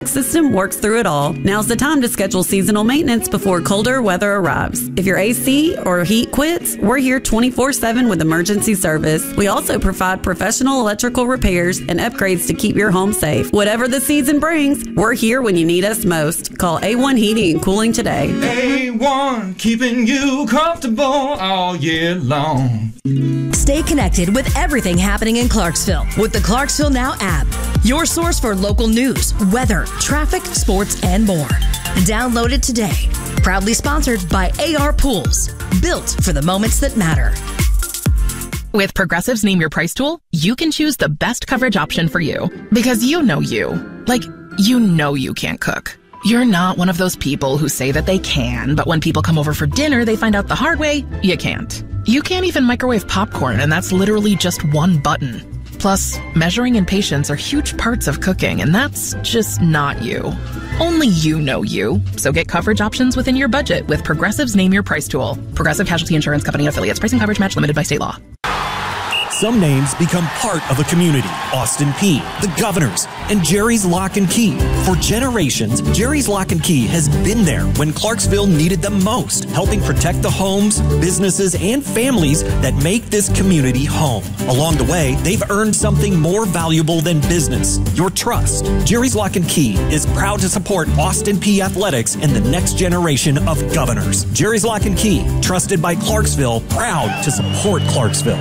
System works through it all. Now's the time to schedule seasonal maintenance before colder weather arrives. If your AC or heat quits, we're here 24/7 with emergency service. We also provide professional electrical repairs and upgrades to keep your home safe. Whatever the season brings, we're here when you need us most. Call A1 Heating and Cooling today. A1, keeping you comfortable all year long. Stay connected with everything happening in Clarksville with the Clarksville Now app. Your source for local news, weather, traffic, sports, and more. Download it today. Proudly sponsored by AR Pools. Built for the moments that matter. With Progressive's Name Your Price tool, you can choose the best coverage option for you. Because you know you. Like, you know you can't cook. You're not one of those people who say that they can, but when people come over for dinner, they find out the hard way, you can't. You can't even microwave popcorn, and that's literally just one button. Plus, measuring and patience are huge parts of cooking, and that's just not you. Only you know you. So get coverage options within your budget with Progressive's Name Your Price tool. Progressive Casualty Insurance Company affiliates. Pricing coverage match limited by state law. Some names become part of a community. Austin Peay, the Governors, and Jerry's Lock and Key. For generations, Jerry's Lock and Key has been there when Clarksville needed them most, helping protect the homes, businesses, and families that make this community home. Along the way, they've earned something more valuable than business, your trust. Jerry's Lock and Key is proud to support Austin Peay athletics and the next generation of Governors. Jerry's Lock and Key, trusted by Clarksville, proud to support Clarksville.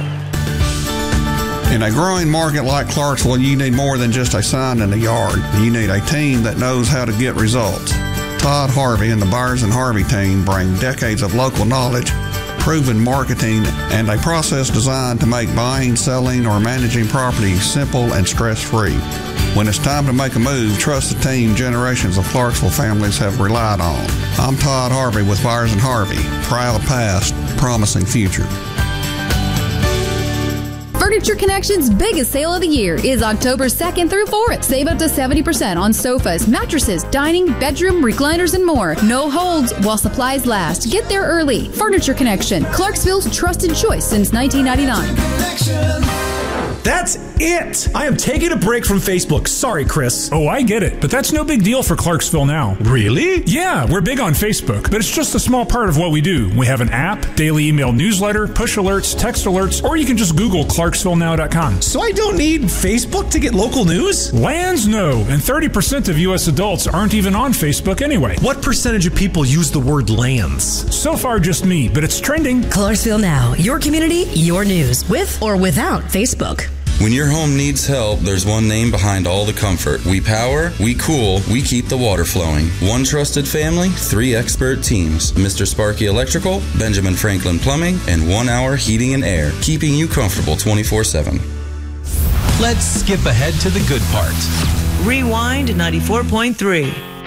In a growing market like Clarksville, you need more than just a sign in the yard. You need a team that knows how to get results. Todd Harvey and the Byers and Harvey team bring decades of local knowledge, proven marketing, and a process designed to make buying, selling, or managing property simple and stress-free. When it's time to make a move, trust the team generations of Clarksville families have relied on. I'm Todd Harvey with Byers and Harvey. Proud past, promising future. Furniture Connection's biggest sale of the year is October 2nd through 4th. Save up to 70% on sofas, mattresses, dining, bedroom, recliners, and more. No holds while supplies last. Get there early. Furniture Connection, Clarksville's trusted choice since 1999. That's it! I am taking a break from Facebook. Sorry, Chris. Oh, I get it, but that's no big deal for Clarksville Now. Really? Yeah, we're big on Facebook, but it's just a small part of what we do. We have an app, daily email newsletter, push alerts, text alerts, or you can just Google ClarksvilleNow.com. So I don't need Facebook to get local news? Lands, no, and 30% of U.S. adults aren't even on Facebook anyway. What percentage of people use the word lands? So far, just me, but it's trending. Clarksville Now, your community, your news, with or without Facebook. When your home needs help, there's one name behind all the comfort. We power, we cool, we keep the water flowing. One trusted family, 3 expert teams. Mr. Sparky Electrical, Benjamin Franklin Plumbing, and 1 Hour Heating and Air, keeping you comfortable 24/7. Let's skip ahead to the good part. Rewind 94.3.